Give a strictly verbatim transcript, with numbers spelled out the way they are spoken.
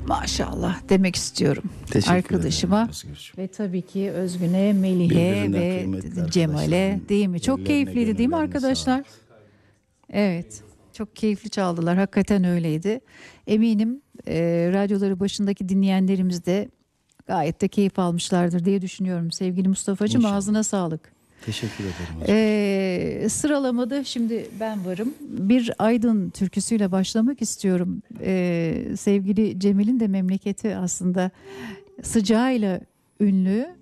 maşallah demek istiyorum Teşekkür arkadaşıma ederim Özgürcüğüm. ve tabii ki Özgün'e, Melih'e Birbirinden ve kıymetli Cemal'e, arkadaşlarım. değil mi? Çok Ellerine, keyifliydi değil mi gönüllerine arkadaşlar? sağlık. Evet. Çok keyifli çaldılar. Hakikaten öyleydi. Eminim e, radyoları başındaki dinleyenlerimiz de gayet de keyif almışlardır diye düşünüyorum. Sevgili Mustafa'cığım, İnşallah. ağzına sağlık. Teşekkür ederim. Ee, sıralamada şimdi ben varım. Bir Aydın türküsüyle başlamak istiyorum. Ee, sevgili Cemil'in de memleketi aslında sıcağıyla ünlü.